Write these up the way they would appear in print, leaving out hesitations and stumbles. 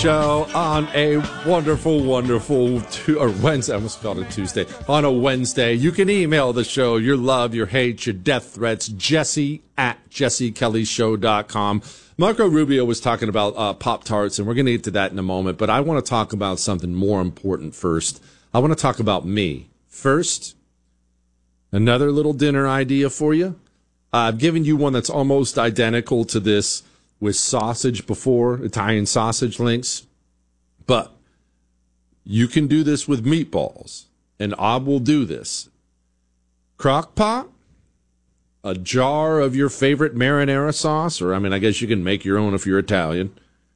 Show on a wonderful Wednesday. I almost called it Tuesday. On a Wednesday, you can email the show your love, your hate, your death threats, Jesse@JesseKellyShow.com. Marco Rubio was talking about Pop-Tarts, and we're going to get to that in a moment, but I want to talk about something more important first. I want to talk about me. First, another little dinner idea for you. I've given you one that's almost identical to this with sausage before, Italian sausage links. But you can do this with meatballs, and Ob will do this. Crock pot, a jar of your favorite marinara sauce, or I guess you can make your own if you're Italian.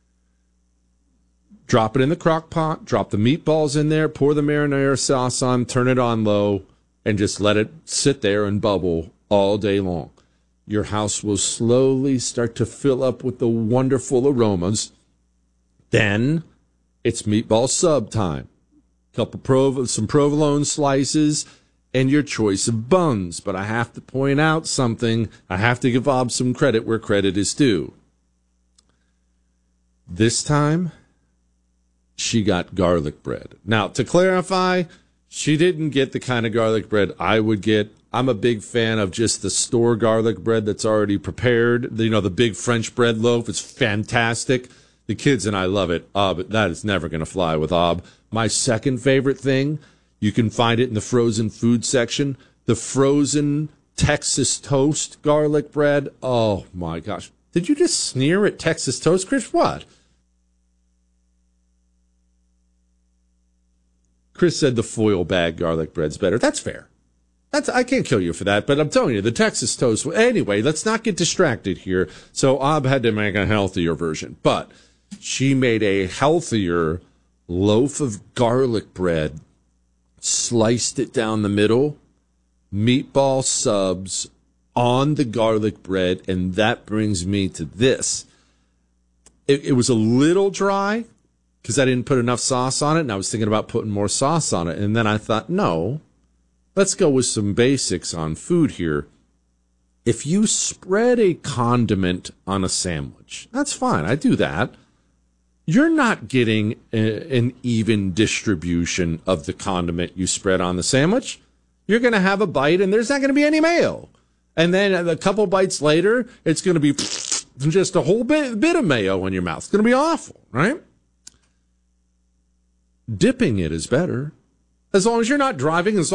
Drop it in the crock pot, drop the meatballs in there, pour the marinara sauce on, turn it on low, and just let it sit there and bubble all day long. Your house will slowly start to fill up with the wonderful aromas. Then it's meatball sub time. Some provolone slices and your choice of buns. But I have to point out something. I have to give Ob some credit where credit is due. This time, she got garlic bread. Now, to clarify, she didn't get the kind of garlic bread I would get. I'm a big fan of just the store garlic bread that's already prepared. The big French bread loaf. It's fantastic. The kids and I love it. But that is never going to fly with Ob. My second favorite thing, you can find it in the frozen food section. The frozen Texas toast garlic bread. Oh, my gosh. Did you just sneer at Texas toast, Chris? What? Chris said the foil bag garlic bread's better. That's fair. I can't kill you for that, but I'm telling you, the Texas toast. Anyway, let's not get distracted here. So Ob had to make a healthier version, but she made a healthier loaf of garlic bread, sliced it down the middle, meatball subs on the garlic bread, and that brings me to this. It was a little dry because I didn't put enough sauce on it, and I was thinking about putting more sauce on it, and then I thought, no. Let's go with some basics on food here. If you spread a condiment on a sandwich, that's fine. I do that. You're not getting an even distribution of the condiment you spread on the sandwich. You're going to have a bite, and there's not going to be any mayo. And then a couple bites later, it's going to be just a whole bit of mayo in your mouth. It's going to be awful, right? Dipping it is better. As long as you're not driving, as